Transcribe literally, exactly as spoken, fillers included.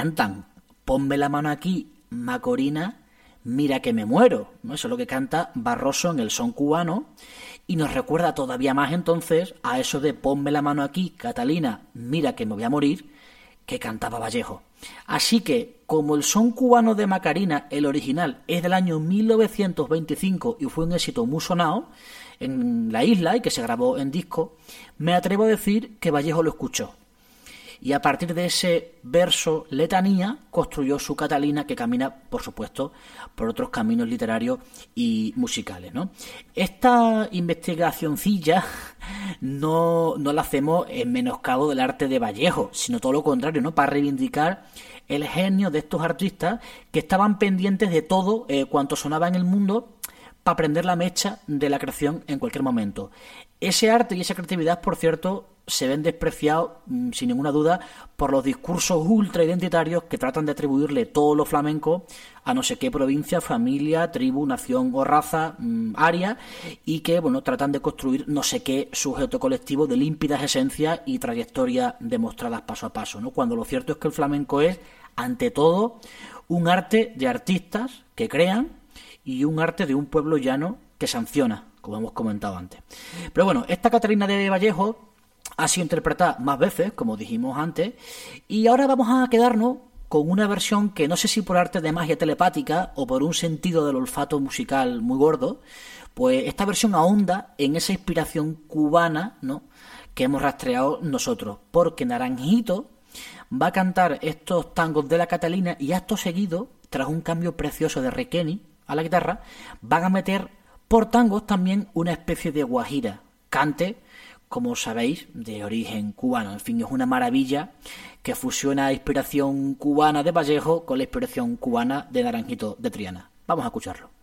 cantan Ponme la mano aquí, Macorina, mira que me muero, ¿no? Eso es lo que canta Barroso en el son cubano y nos recuerda todavía más entonces a eso de Ponme la mano aquí, Catalina, mira que me voy a morir, que cantaba Vallejo. Así que, como el son cubano de Macarena, el original, es del año mil novecientos veinticinco y fue un éxito muy sonado en la isla y que se grabó en disco, me atrevo a decir que Vallejo lo escuchó. Y a partir de ese verso letanía construyó su Catalina, que camina, por supuesto, por otros caminos literarios y musicales, ¿no? Esta investigacioncilla no, no la hacemos en menoscabo del arte de Vallejo, sino todo lo contrario, ¿no? Para reivindicar el genio de estos artistas que estaban pendientes de todo eh, cuanto sonaba en el mundo para prender la mecha de la creación en cualquier momento. Ese arte y esa creatividad, por cierto, se ven despreciados, sin ninguna duda, por los discursos ultra identitarios que tratan de atribuirle todo lo flamenco a no sé qué provincia, familia, tribu, nación o raza, mmm, área, y que, bueno, tratan de construir no sé qué sujeto colectivo de límpidas esencias y trayectorias demostradas paso a paso, ¿no? Cuando lo cierto es que el flamenco es, ante todo, un arte de artistas que crean y un arte de un pueblo llano que sanciona, como hemos comentado antes. Pero bueno, esta Catalina de Vallejo ha sido interpretada más veces, como dijimos antes, y ahora vamos a quedarnos con una versión que no sé si por arte de magia telepática o por un sentido del olfato musical muy gordo, pues esta versión ahonda en esa inspiración cubana, ¿no?, que hemos rastreado nosotros, porque Naranjito va a cantar estos tangos de la Catalina y acto seguido, tras un cambio precioso de Requeni a la guitarra, van a meter por tangos también una especie de guajira, cante, como sabéis, de origen cubano. En fin, es una maravilla que fusiona la inspiración cubana de Vallejo con la inspiración cubana de Naranjito de Triana. Vamos a escucharlo.